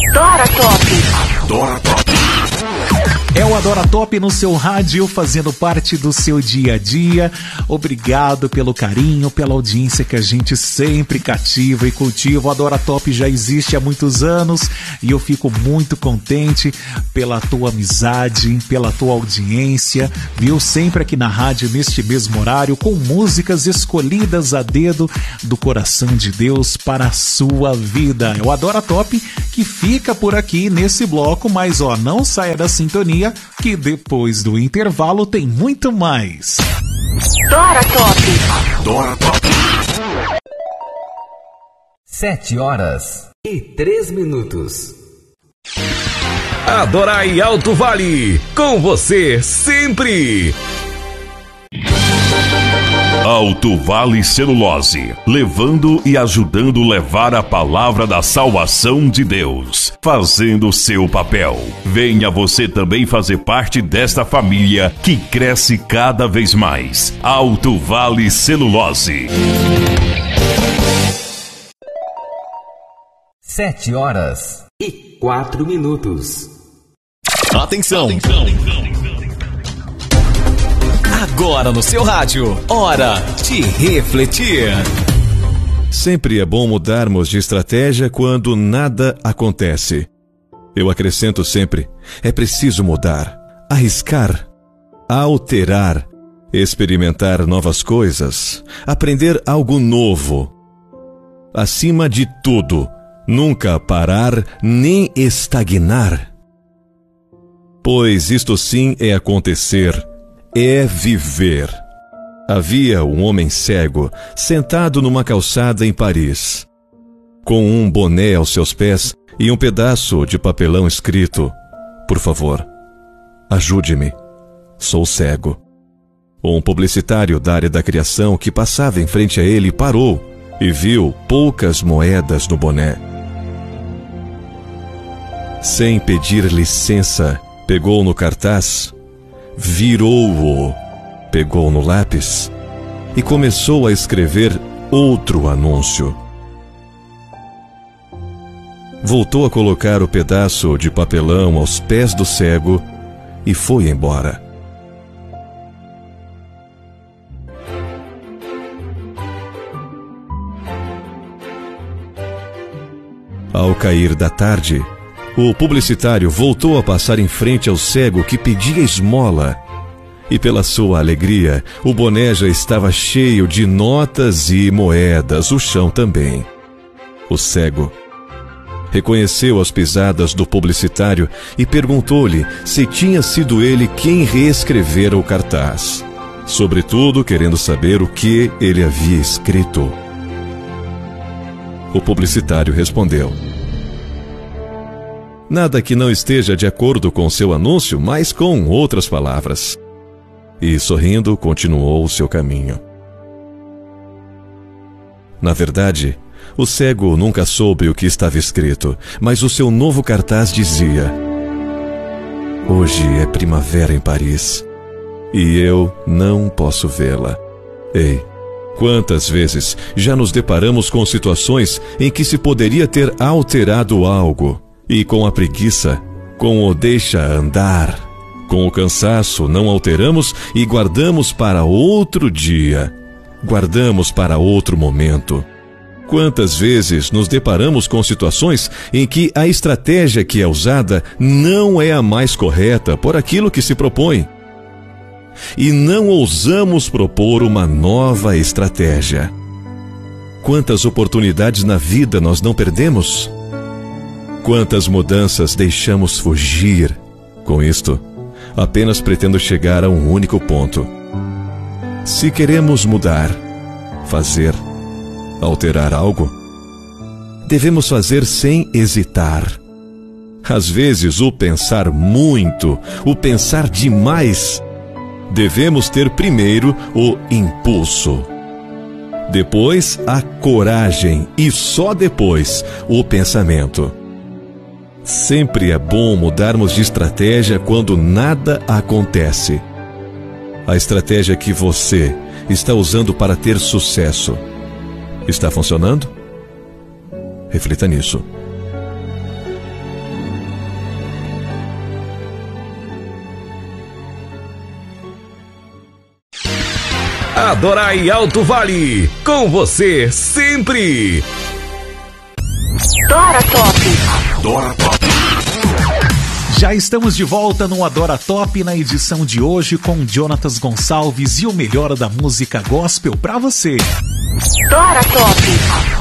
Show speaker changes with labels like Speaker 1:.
Speaker 1: Adora Top.
Speaker 2: Adora Top.
Speaker 3: É o Adora Top no seu rádio, fazendo parte do seu dia a dia. Obrigado pelo carinho, pela audiência que a gente sempre cativa e cultiva. O Adora Top já existe há muitos anos e eu fico muito contente pela tua amizade, pela tua audiência, viu? Sempre aqui na rádio, neste mesmo horário, com músicas escolhidas a dedo do coração de Deus para a sua vida. É o Adora Top que fica por aqui nesse bloco, mas não saia da sintonia, que depois do intervalo tem muito mais.
Speaker 1: Adora Top.
Speaker 2: Adora Top.
Speaker 4: 7h03.
Speaker 5: Adorai Alto Vale, com você sempre.
Speaker 2: Alto Vale Celulose, levando e ajudando levar a palavra da salvação de Deus, fazendo o seu papel. Venha você também fazer parte desta família que cresce cada vez mais. Alto Vale Celulose.
Speaker 4: 7h04.
Speaker 5: Atenção. Agora no seu rádio, hora de refletir.
Speaker 6: Sempre é bom mudarmos de estratégia quando nada acontece. Eu acrescento sempre, é preciso mudar, arriscar, alterar, experimentar novas coisas, aprender algo novo. Acima de tudo, nunca parar nem estagnar. Pois isto sim é acontecer. É viver. Havia um homem cego sentado numa calçada em Paris, com um boné aos seus pés e um pedaço de papelão escrito: "Por favor, ajude-me, sou cego." Um publicitário da área da criação que passava em frente a ele parou e viu poucas moedas no boné. Sem pedir licença, pegou no cartaz, virou-o, pegou no lápis e começou a escrever outro anúncio. Voltou a colocar o pedaço de papelão aos pés do cego e foi embora. Ao cair da tarde, o publicitário voltou a passar em frente ao cego que pedia esmola. E pela sua alegria, o boné já estava cheio de notas e moedas, o chão também. O cego reconheceu as pisadas do publicitário e perguntou-lhe se tinha sido ele quem reescrevera o cartaz, sobretudo querendo saber o que ele havia escrito. O publicitário respondeu: "Nada que não esteja de acordo com seu anúncio, mas com outras palavras." E, sorrindo, continuou o seu caminho. Na verdade, o cego nunca soube o que estava escrito, mas o seu novo cartaz dizia: "Hoje é primavera em Paris, e eu não posso vê-la." Ei, quantas vezes já nos deparamos com situações em que se poderia ter alterado algo, e com a preguiça, com o deixa andar, com o cansaço, não alteramos e guardamos para outro dia, guardamos para outro momento. Quantas vezes nos deparamos com situações em que a estratégia que é usada não é a mais correta por aquilo que se propõe, e não ousamos propor uma nova estratégia. Quantas oportunidades na vida nós não perdemos? Quantas mudanças deixamos fugir? Com isto, apenas pretendo chegar a um único ponto. Se queremos mudar, fazer, alterar algo, devemos fazer sem hesitar. Às vezes, o pensar muito, o pensar demais, devemos ter primeiro o impulso, depois a coragem e só depois o pensamento. Sempre é bom mudarmos de estratégia quando nada acontece. A estratégia que você está usando para ter sucesso está funcionando? Reflita nisso.
Speaker 5: Adorai Alto Vale, com você sempre.
Speaker 1: Dora Top.
Speaker 2: Dora Top.
Speaker 3: Já estamos de volta no Adora Top na edição de hoje com Jonatas Gonçalves e o melhor da música gospel pra você.
Speaker 1: Dora Top.